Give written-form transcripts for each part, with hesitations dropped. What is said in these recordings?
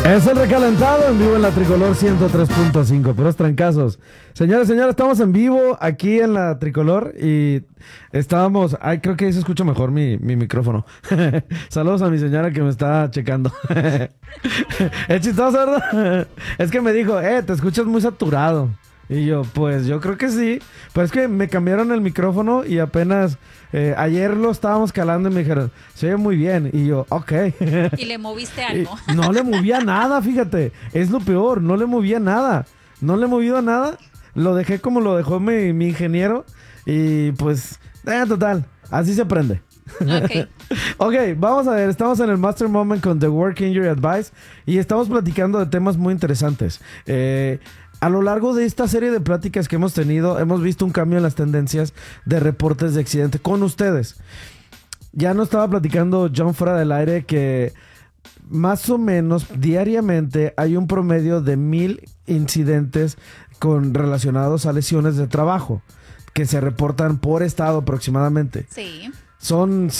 Es el recalentado en vivo en la Tricolor 103.5, puros trancazos. Señores, estamos en vivo aquí en la Tricolor y estábamos... Ay, creo que ahí se escucha mejor mi micrófono. Saludos a mi señora que me está checando. Es chistoso, ¿verdad? Es que me dijo, te escuchas muy saturado. Y yo, pues yo creo que sí. Pues es que me cambiaron el micrófono y apenas... ayer lo estábamos calando y me dijeron, se oye muy bien. Y yo, ok. ¿Y le moviste algo? No le movía nada, fíjate. Es lo peor, no le movía nada. No le he movido nada. Lo dejé como lo dejó mi ingeniero. Y pues, total, así se aprende. Ok, vamos a ver, estamos en el Master Moment con The Work Injury Advice y estamos platicando de temas muy interesantes. A lo largo de esta serie de pláticas que hemos tenido, hemos visto un cambio en las tendencias de reportes de accidente con ustedes. Ya nos estaba platicando John fuera del aire que más o menos diariamente hay un promedio de 1,000 incidentes relacionados a lesiones de trabajo que se reportan por estado aproximadamente. Sí. Son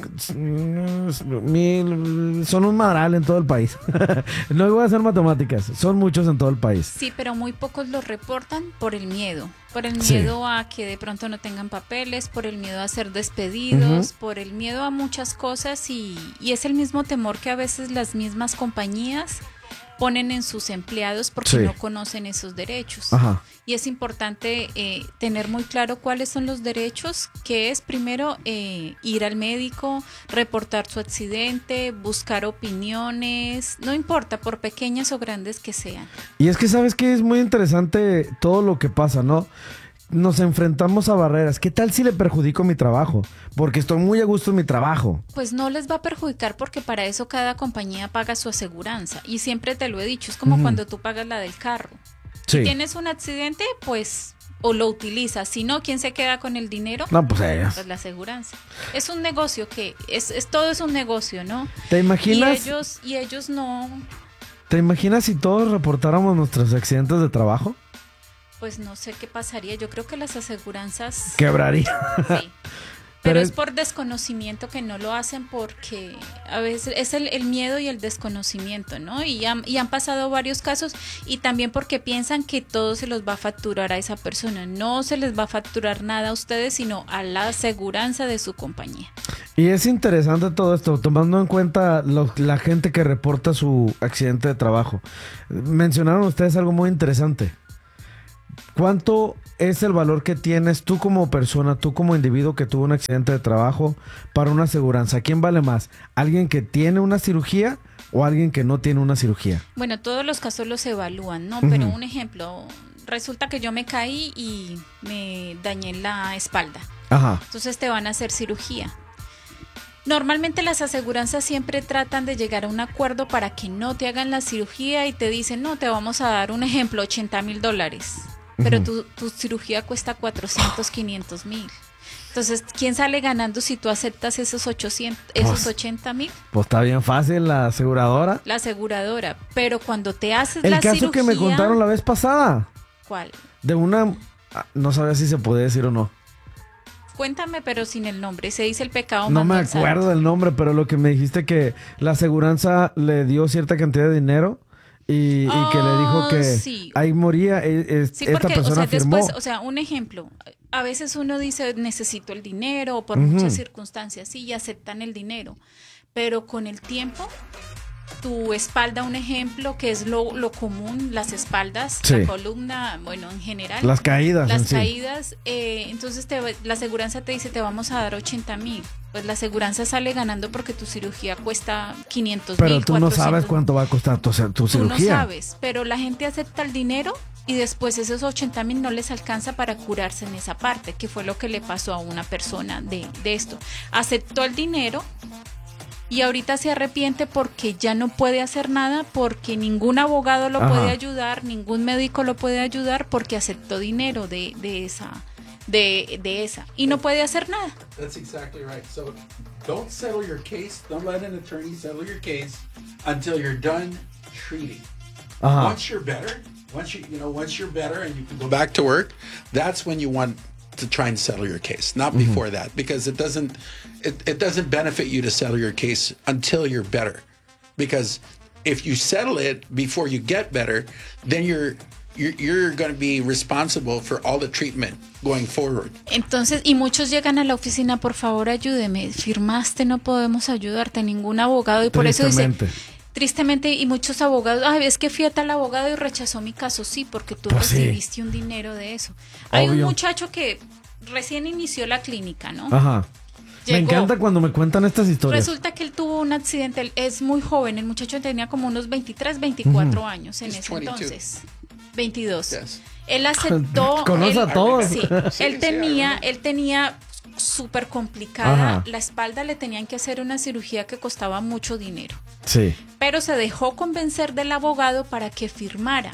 un madral en todo el país. No voy a hacer matemáticas. Son muchos en todo el país. Sí, pero muy pocos los reportan por el miedo. Por el miedo a que de pronto no tengan papeles, por el miedo a ser despedidos, por el miedo a muchas cosas y es el mismo temor que a veces las mismas compañías ponen en sus empleados porque no conocen esos derechos. Ajá. Y es importante tener muy claro cuáles son los derechos, que es primero ir al médico, reportar su accidente, buscar opiniones, no importa, por pequeñas o grandes que sean. Y es que sabes que es muy interesante todo lo que pasa, ¿no? Nos enfrentamos a barreras. ¿Qué tal si le perjudico mi trabajo? Porque estoy muy a gusto en mi trabajo. Pues no les va a perjudicar porque para eso cada compañía paga su aseguranza. Y siempre te lo he dicho, es como cuando tú pagas la del carro. Sí. Si tienes un accidente, pues o lo utilizas. Si no, ¿quién se queda con el dinero? No, pues ellos. Pues la aseguranza. Es un negocio todo es un negocio, ¿no? ¿Te imaginas? Y ellos no... ¿Te imaginas si todos reportáramos nuestros accidentes de trabajo? Pues no sé qué pasaría. Yo creo que las aseguranzas... Quebraría. Sí. Pero es por desconocimiento que no lo hacen porque a veces es el miedo y el desconocimiento, ¿no? Y han pasado varios casos y también porque piensan que todo se los va a facturar a esa persona. No se les va a facturar nada a ustedes, sino a la aseguranza de su compañía. Y es interesante todo esto, tomando en cuenta la gente que reporta su accidente de trabajo. Mencionaron ustedes algo muy interesante. ¿Cuánto es el valor que tienes tú como persona, tú como individuo que tuvo un accidente de trabajo para una aseguranza? ¿Quién vale más? ¿Alguien que tiene una cirugía o alguien que no tiene una cirugía? Bueno, todos los casos los evalúan, ¿no? Pero un ejemplo, resulta que yo me caí y me dañé la espalda. Ajá. Entonces te van a hacer cirugía. Normalmente las aseguranzas siempre tratan de llegar a un acuerdo para que no te hagan la cirugía y te dicen, no, te vamos a dar un ejemplo, $80,000. Pero tu cirugía cuesta 400, 500,000. Entonces, ¿quién sale ganando si tú aceptas esos 80,000? Pues está bien fácil, la aseguradora. La aseguradora. Pero cuando te haces la cirugía... El caso que me contaron la vez pasada. ¿Cuál? De una... No sabía si se podía decir o no. Cuéntame, pero sin el nombre. Se dice el pecado No me manzano. acuerdo del nombre, pero lo que me dijiste que la aseguranza le dio cierta cantidad de dinero y que le dijo que ahí moría. Esta persona firmó. Después, un ejemplo. A veces uno dice, necesito el dinero o por muchas circunstancias, sí, y aceptan el dinero. Pero con el tiempo... Tu espalda, un ejemplo, que es lo común, las espaldas, la columna, bueno, en general. Las caídas. Entonces la aseguranza te dice, te vamos a dar 80,000. Pues la aseguranza sale ganando porque tu cirugía cuesta 500,000. Pero tú no sabes cuánto va a costar tu cirugía. Tú no sabes, pero la gente acepta el dinero y después esos 80,000 no les alcanza para curarse en esa parte, que fue lo que le pasó a una persona de esto. Aceptó el dinero. Y ahorita se arrepiente porque ya no puede hacer nada, porque ningún abogado lo puede ayudar, ningún médico lo puede ayudar porque aceptó dinero de esa y no puede hacer nada. That's exactly right. So don't settle your case, don't let an attorney settle your case until you're done treating. Once you're better, once you're better and you can go back to work, that's when you want to try and settle your case, not before that, because it doesn't benefit you to settle your case until you're better, because if you settle it before you get better, then you're going to be responsible for all the treatment going forward. Entonces, y muchos llegan a la oficina, por favor, ayúdeme. Firmaste, no podemos ayudarte, ningún abogado. Y por eso dice, tristemente, y muchos abogados, es que fui a tal abogado y rechazó mi caso. Sí, porque tú recibiste un dinero de eso. Hay un muchacho que recién inició la clínica, ¿no? Ajá. Llegó. Me encanta cuando me cuentan estas historias. Resulta que él tuvo un accidente, él es muy joven, el muchacho tenía como unos 23, 24 años en ese 22. Entonces. 22. Yes. Él aceptó. Conoce a todos. Sí, él tenía súper complicada la espalda, le tenían que hacer una cirugía que costaba mucho dinero. Sí. Pero se dejó convencer del abogado para que firmara.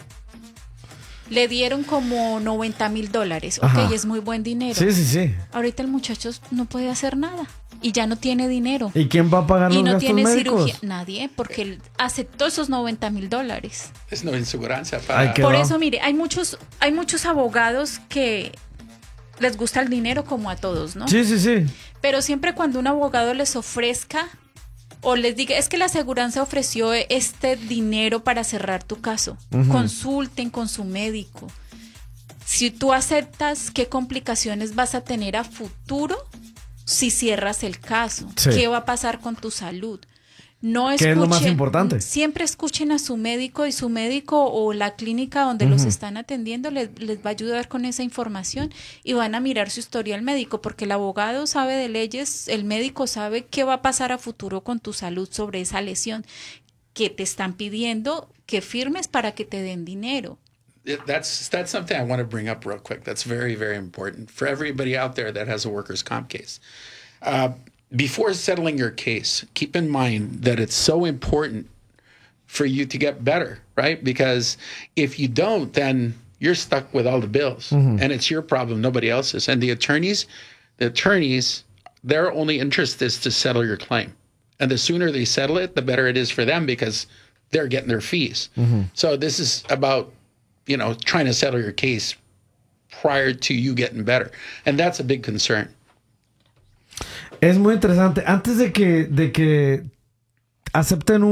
Le dieron como $90,000. Ok, es muy buen dinero. Sí. Ahorita el muchacho no puede hacer nada y ya no tiene dinero. ¿Y quién va a pagar los gastos médicos? Y no tiene cirugía. Nadie, porque él aceptó esos $90,000. Es no inseguranza. Por eso, mire, hay muchos abogados que les gusta el dinero como a todos, ¿no? Sí. Pero siempre cuando un abogado les ofrezca o les diga, es que la aseguranza ofreció este dinero para cerrar tu caso. Consulten con su médico. Si tú aceptas, ¿qué complicaciones vas a tener a futuro si cierras el caso? Sí. ¿Qué va a pasar con tu salud? No escuchen, ¿qué es lo más importante? Siempre escuchen a su médico y su médico o la clínica donde los están atendiendo les va a ayudar con esa información y van a mirar su historial médico porque el abogado sabe de leyes, el médico sabe qué va a pasar a futuro con tu salud sobre esa lesión que te están pidiendo que firmes para que te den dinero. That's something I want to bring up real quick. That's very, very important for everybody out there that has a workers' comp case. Before settling your case, keep in mind that it's so important for you to get better, right? Because if you don't, then you're stuck with all the bills and it's your problem, nobody else's. And the attorneys, their only interest is to settle your claim. And the sooner they settle it, the better it is for them because they're getting their fees. So this is about, trying to settle your case prior to you getting better. And that's a big concern. Es muy interesante. Antes de que acepten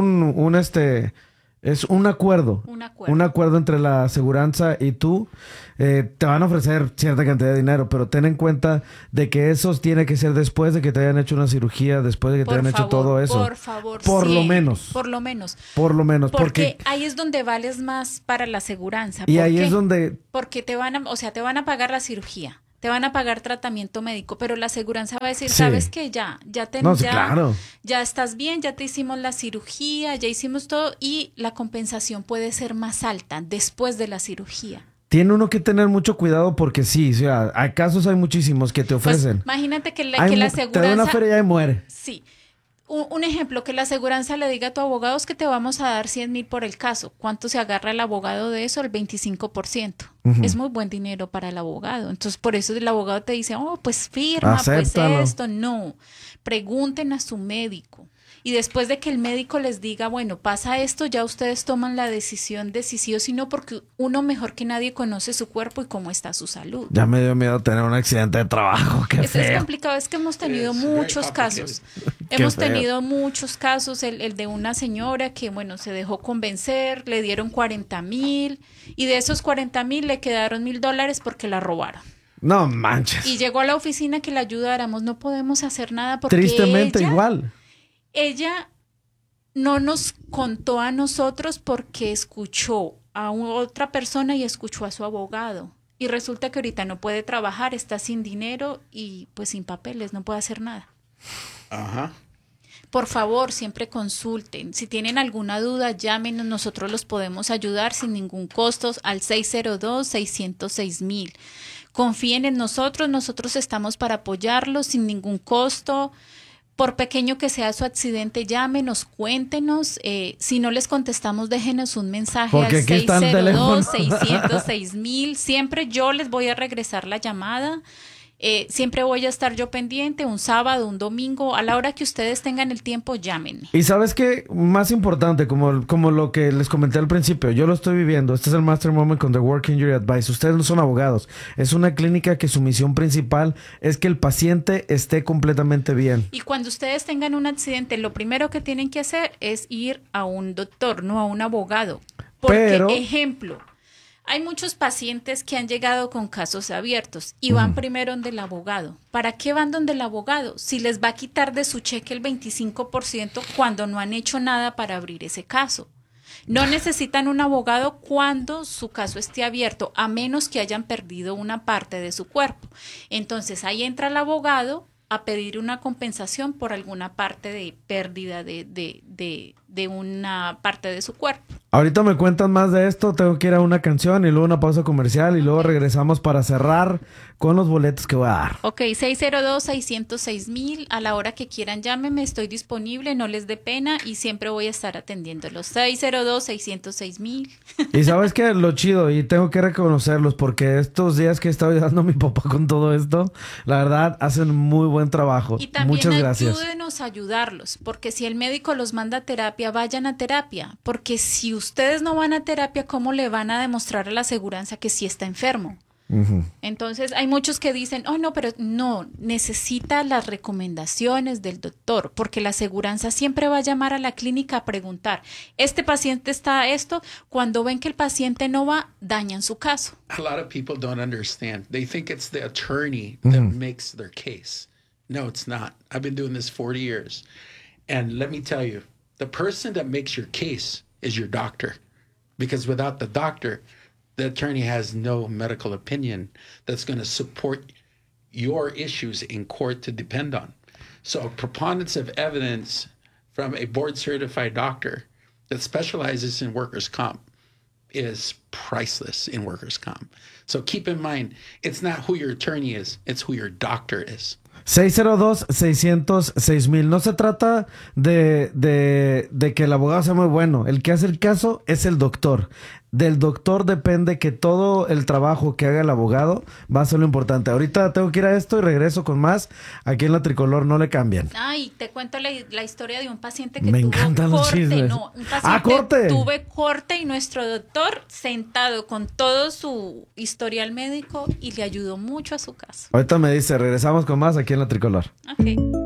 es un acuerdo. Un acuerdo entre la aseguranza y tú. Te van a ofrecer cierta cantidad de dinero, pero ten en cuenta de que eso tiene que ser después de que te hayan hecho una cirugía, después de que te hayan hecho todo eso. Por favor, Por lo menos. Porque ahí es donde vales más para la aseguranza. Y ahí es donde... Porque te van a pagar la cirugía. Te van a pagar tratamiento médico, pero la aseguranza va a decir, ¿sabes qué? Ya estás bien, ya te hicimos la cirugía, ya hicimos todo y la compensación puede ser más alta después de la cirugía. Tiene uno que tener mucho cuidado porque hay casos, hay muchísimos que te ofrecen. Pues, imagínate que la aseguranza... Te da una feria y muere. Sí. Un ejemplo, que la aseguranza le diga a tu abogado es que te vamos a dar 100,000 por el caso. ¿Cuánto se agarra el abogado de eso? El 25%. Es muy buen dinero para el abogado. Entonces, por eso el abogado te dice, pues firma, acéptalo. Pues esto. No, pregunten a su médico. Y después de que el médico les diga, bueno, pasa esto, ya ustedes toman la decisión de si sí o si no, porque uno mejor que nadie conoce su cuerpo y cómo está su salud. Ya me dio miedo tener un accidente de trabajo. Es complicado, es que hemos tenido muchos casos. Hemos tenido muchos casos, el de una señora que, se dejó convencer, le dieron 40,000 y de esos 40,000 le quedaron $1,000 porque la robaron. No manches. Y llegó a la oficina que la ayudáramos, no podemos hacer nada porque tristemente igual. Ella no nos contó a nosotros porque escuchó a otra persona y escuchó a su abogado. Y resulta que ahorita no puede trabajar, está sin dinero y pues sin papeles, no puede hacer nada. Por favor, siempre consulten. Si tienen alguna duda, llámenos, nosotros los podemos ayudar sin ningún costo al 602-606,000. Confíen en nosotros estamos para apoyarlos sin ningún costo. Por pequeño que sea su accidente, llámenos, cuéntenos. Si no les contestamos, déjenos un mensaje al 602-606,000. Siempre yo les voy a regresar la llamada Siempre voy a estar yo pendiente, un sábado, un domingo, a la hora que ustedes tengan el tiempo, llámenme. Y sabes qué, más importante, como lo que les comenté al principio, yo lo estoy viviendo. Este es el Master Moment con The Work Injury Advice. Ustedes no son abogados. Es una clínica que su misión principal es que el paciente esté completamente bien. Y cuando ustedes tengan un accidente, lo primero que tienen que hacer es ir a un doctor, no a un abogado. Porque, ejemplo, hay muchos pacientes que han llegado con casos abiertos y van primero donde el abogado. ¿Para qué van donde el abogado? Si les va a quitar de su cheque el 25% cuando no han hecho nada para abrir ese caso. No necesitan un abogado cuando su caso esté abierto, a menos que hayan perdido una parte de su cuerpo. Entonces ahí entra el abogado a pedir una compensación por alguna parte de pérdida de una parte de su cuerpo. Ahorita me cuentan más de esto, tengo que ir a una canción y luego una pausa comercial y luego regresamos para cerrar con los boletos que voy a dar. Ok, 602-606,000, a la hora que quieran llámenme, estoy disponible, no les dé pena y siempre voy a estar atendiéndolos. 602-606,000. Y sabes que lo chido, y tengo que reconocerlos porque estos días que he estado ayudando a mi papá con todo esto, la verdad hacen muy buen trabajo. Y también muchas gracias. Ayúdenos a ayudarlos, porque si el médico los manda a terapia, vayan a terapia, porque si ustedes no van a terapia, ¿cómo le van a demostrar a la aseguranza que sí está enfermo? Entonces hay muchos que dicen, oh no, pero no, necesita las recomendaciones del doctor, porque la aseguranza siempre va a llamar a la clínica a preguntar, este paciente está esto, cuando ven que el paciente no va, dañan su caso. A lot of people don't understand. They think it's the attorney that makes their case. No, it's not. I've been doing this 40 years. And let me tell you, the person that makes your case is your doctor, because without the doctor, the attorney has no medical opinion that's going to support your issues in court to depend on. So preponderance of evidence from a board-certified doctor that specializes in workers' comp is priceless in workers' comp. So keep in mind, it's not who your attorney is, it's who your doctor is. 602-606,000. No se trata de que el abogado sea muy bueno. El que hace el caso es el doctor. Del doctor depende que todo el trabajo que haga el abogado va a ser lo importante. Ahorita tengo que ir a esto y regreso con más. Aquí en La Tricolor, no le cambian. Ay, te cuento la historia de un paciente que me encantan los chismes. No, un paciente corte. Tuve corte y nuestro doctor sentado con todo su historial médico y le ayudó mucho a su caso. Ahorita me dice, regresamos con más aquí en La Tricolor. Ok.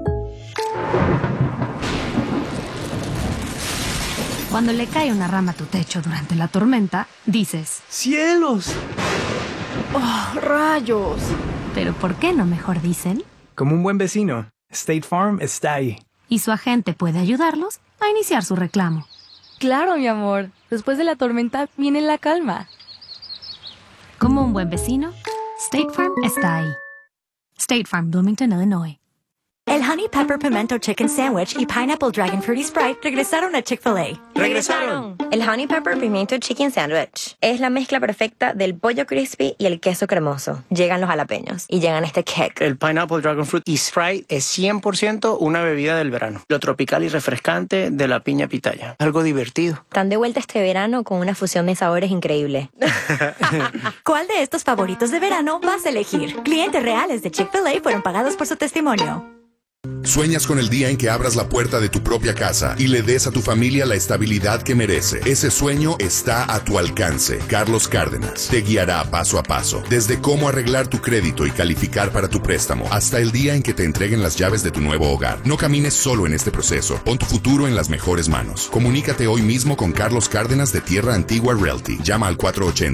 Cuando le cae una rama a tu techo durante la tormenta, dices, ¡cielos! ¡Oh, rayos! ¿pero por qué no mejor dicen? Como un buen vecino, State Farm está ahí. Y su agente puede ayudarlos a iniciar su reclamo. Claro, mi amor. Después de la tormenta viene la calma. Como un buen vecino, State Farm está ahí. State Farm, Bloomington, Illinois. El Honey Pepper Pimento Chicken Sandwich y Pineapple Dragon Fruity Sprite regresaron a Chick-fil-A. ¡Regresaron! El Honey Pepper Pimiento Chicken Sandwich es la mezcla perfecta del pollo crispy y el queso cremoso. Llegan los jalapeños y llegan este kick. El Pineapple Dragon Fruit y Sprite es 100% una bebida del verano. Lo tropical y refrescante de la piña pitaya. Algo divertido. Están de vuelta este verano con una fusión de sabores increíble. ¿Cuál de estos favoritos de verano vas a elegir? Clientes reales de Chick-fil-A fueron pagados por su testimonio. Sueñas con el día en que abras la puerta de tu propia casa y le des a tu familia la estabilidad que merece. Ese sueño está a tu alcance. Carlos Cárdenas te guiará paso a paso, desde cómo arreglar tu crédito y calificar para tu préstamo, hasta el día en que te entreguen las llaves de tu nuevo hogar. No camines solo en este proceso. Pon tu futuro en las mejores manos. Comunícate hoy mismo con Carlos Cárdenas de Tierra Antigua Realty. Llama al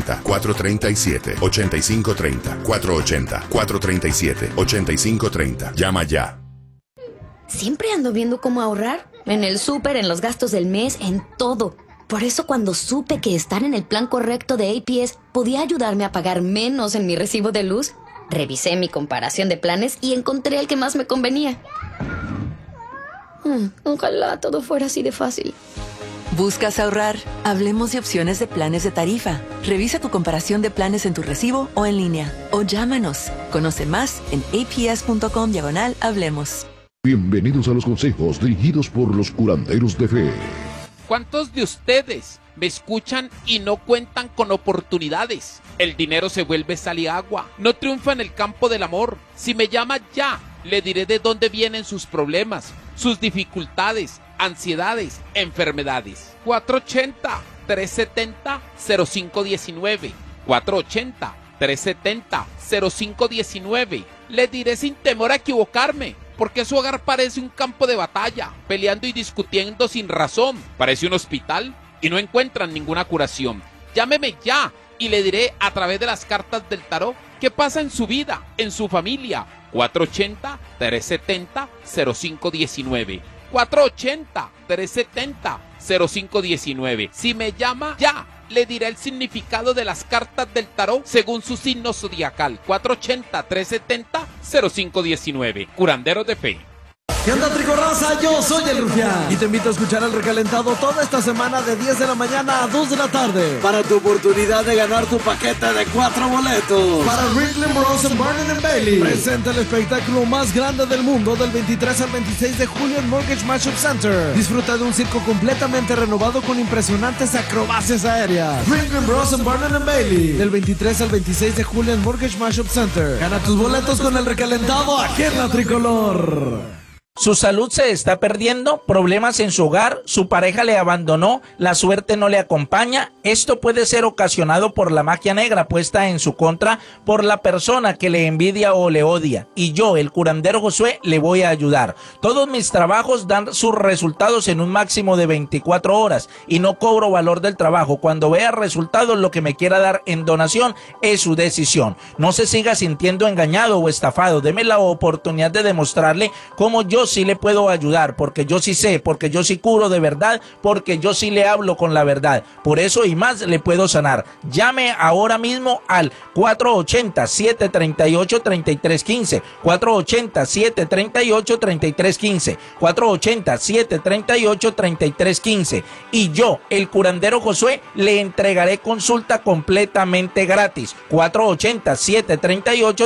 480-437-8530. 480-437-8530. Llama ya. Siempre ando viendo cómo ahorrar. En el súper, en los gastos del mes, en todo. Por eso cuando supe que estar en el plan correcto de APS podía ayudarme a pagar menos en mi recibo de luz, revisé mi comparación de planes y encontré el que más me convenía. Ojalá todo fuera así de fácil. ¿Buscas ahorrar? Hablemos de opciones de planes de tarifa. Revisa tu comparación de planes en tu recibo o en línea. O llámanos. Conoce más en aps.com/hablemos. Bienvenidos a los consejos dirigidos por los curanderos de fe. ¿Cuántos de ustedes Me escuchan y no cuentan con oportunidades. El dinero se vuelve sal y agua. No triunfa en el campo del amor. Si me llama ya, le diré de dónde vienen sus problemas, sus dificultades, ansiedades, enfermedades. 480-370-0519. 480-370-0519. Le diré sin temor a equivocarme, porque su hogar parece un campo de batalla, peleando y discutiendo sin razón. Parece un hospital y no encuentran ninguna curación. Llámeme ya y le diré a través de las cartas del tarot qué pasa en su vida, en su familia. 480-370-0519. 480-370-0519. Si me llama ya, le diré el significado de las cartas del tarot según su signo zodiacal. 480-370-0519. Curanderos de fe. ¿Qué onda, Tricorraza? Yo soy el Rufián y te invito a escuchar El Recalentado toda esta semana de 10 de la mañana a 2 de la tarde para tu oportunidad de ganar tu paquete de 4 boletos para Ringling Bros. and Barnum & Bailey. Presenta el espectáculo más grande del mundo del 23 al 26 de julio en Mortgage Mashup Center. Disfruta de un circo completamente renovado con impresionantes acrobacias aéreas. Ringling Bros. and Barnum & Bailey, del 23 al 26 de julio en Mortgage Mashup Center. Gana tus boletos con El Recalentado aquí en La Tricolor. Su salud se está perdiendo, problemas en su hogar, su pareja le abandonó, la suerte no le acompaña. Esto puede ser ocasionado por la magia negra puesta en su contra por la persona que le envidia o le odia. Y yo, el curandero Josué, le voy a ayudar. Todos mis trabajos dan sus resultados en un máximo de 24 horas y no cobro valor del trabajo. Cuando vea resultados, lo que me quiera dar en donación es su decisión. No se siga sintiendo engañado o estafado. Deme la oportunidad de demostrarle cómo yo sí le puedo ayudar, porque yo sí sé, porque yo sí curo de verdad, porque yo sí le hablo con la verdad. Por eso y más le puedo sanar. Llame ahora mismo al 480-738-3315, 480-738-3315, 480-738-3315 y yo, el curandero Josué, le entregaré consulta completamente gratis.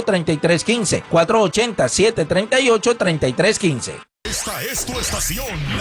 480-738-3315, 480-738-3315. Esta es tu estación,